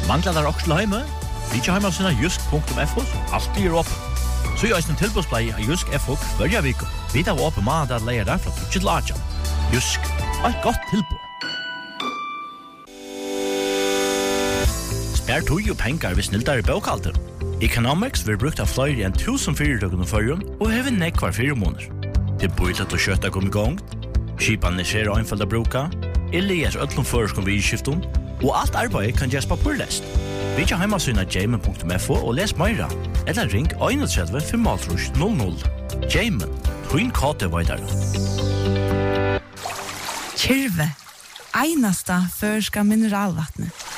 Manglar der også heime? Vi ikke heima sinna jusk.fo, alltid opp. Så er en tilbudsplei av Jusk FO hver vik. Vi tar oppe mandag leier der fra 2 til 8. Jusk, et godt tilbud. Spær tog jo penger hvis snildare bokhalter. Economics vil brukt av flere enn 1000 fyrirtøkene førjen og hever nekvar 4 måneder. Det bøylet og kjøttet kom i gang, skipan er skjer og einfalda bruka, Elias öllum føreskom vi i skifton, og alt arbeid kan gjøres papurlest. Vi ikke heimasyna jamen.fo og les meira, eller ring 31 500. Jamen, twin kate vaidare. Kyrve, einasta førska mineralvattnet.